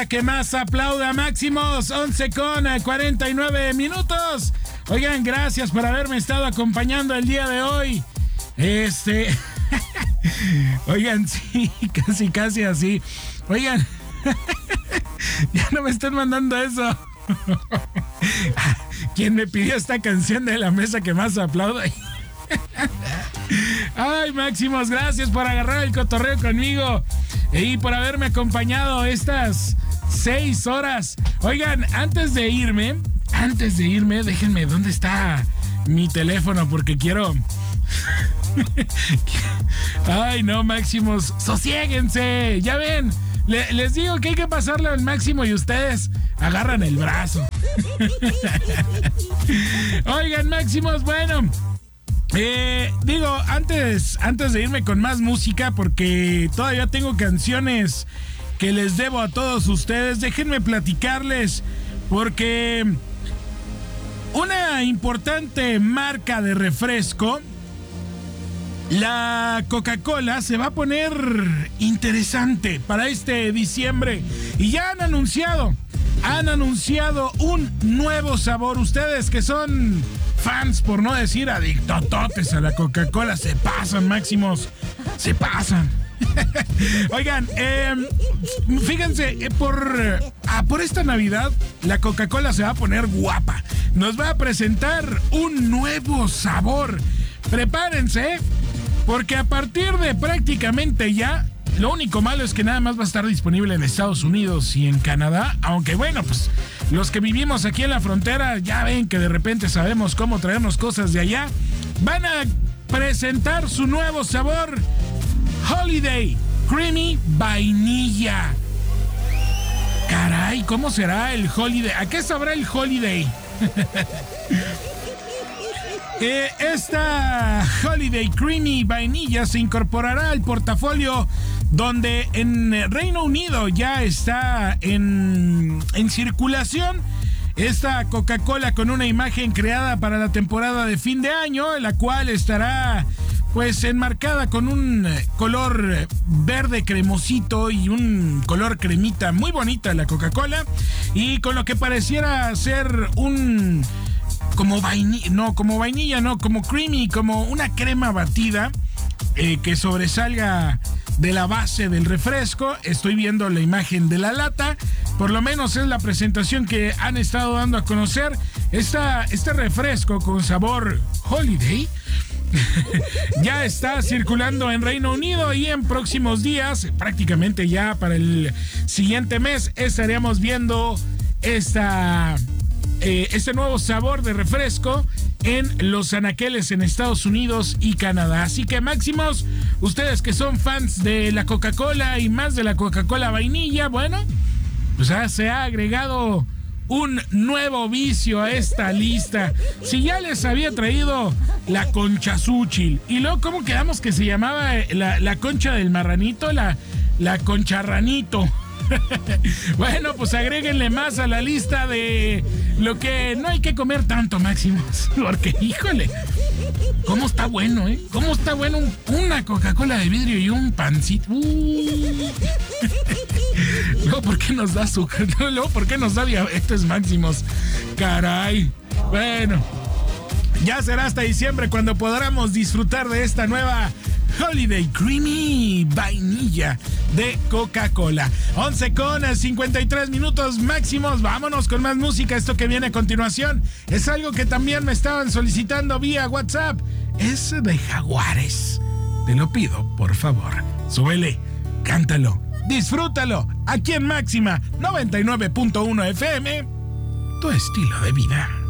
Que más aplauda, Máximos, 11:49. Oigan, gracias por haberme estado acompañando el día de hoy. Oigan, sí, casi así. Oigan, ya no me están mandando eso. ¿Quién me pidió esta canción de la mesa que más aplauda? Ay, Máximos, gracias por agarrar el cotorreo conmigo y por haberme acompañado estas 6 horas. Oigan, antes de irme, déjenme, ¿dónde está mi teléfono? Porque quiero... Ay, no, Máximos, sosiéguense. Ya ven, les digo que hay que pasarle al Máximo y ustedes agarran el brazo. Oigan, Máximos, bueno... antes de irme con más música, porque todavía tengo canciones que les debo a todos ustedes, déjenme platicarles, porque una importante marca de refresco, la Coca-Cola, se va a poner interesante para este diciembre y ya han anunciado un nuevo sabor. Ustedes que son fans, por no decir adictototes a la Coca-Cola, se pasan, Máximos, se pasan. Oigan, fíjense, por esta Navidad la Coca-Cola se va a poner guapa. Nos va a presentar un nuevo sabor. Prepárense, porque a partir de prácticamente ya, lo único malo es que nada más va a estar disponible en Estados Unidos y en Canadá, aunque bueno, pues los que vivimos aquí en la frontera ya ven que de repente sabemos cómo traernos cosas de allá. Van a presentar su nuevo sabor, Holiday Creamy Vainilla. Caray, ¿cómo será el Holiday? ¿A qué sabrá el Holiday? Esta Holiday Creamy Vainilla se incorporará al portafolio, donde en Reino Unido ya está en circulación esta Coca-Cola con una imagen creada para la temporada de fin de año, la cual estará pues enmarcada con un color verde cremosito y un color cremita muy bonita la Coca-Cola, y con lo que pareciera ser un... como creamy, como una crema batida que sobresalga de la base del refresco. Estoy viendo la imagen de la lata, por lo menos es la presentación que han estado dando a conocer. Este refresco con sabor Holiday ya está circulando en Reino Unido, y en próximos días, prácticamente ya para el siguiente mes, estaremos viendo este nuevo sabor de refresco en los anaqueles en Estados Unidos y Canadá. Así que, Máximos, ustedes que son fans de la Coca-Cola y más de la Coca-Cola vainilla, bueno, pues se ha agregado un nuevo vicio a esta lista. Si ya les había traído la conchazúchil, y luego, ¿cómo quedamos que se llamaba la concha del marranito? La concharranito. Bueno, pues agréguenle más a la lista de lo que no hay que comer tanto, Máximos, porque híjole, cómo está bueno, cómo está bueno una Coca-Cola de vidrio y un pancito. Luego, ¿por qué nos da azúcar? Luego, ¿por qué nos da diabetes, Máximos? Caray. Bueno, ya será hasta diciembre cuando podamos disfrutar de esta nueva Holiday Creamy Vainilla de Coca-Cola. 11:53, Máximos. Vámonos con más música. Esto que viene a continuación es algo que también me estaban solicitando vía WhatsApp. Es de Jaguares. Te lo pido, por favor. Súbele, cántalo, disfrútalo. Aquí en Máxima 99.1 FM, tu estilo de vida.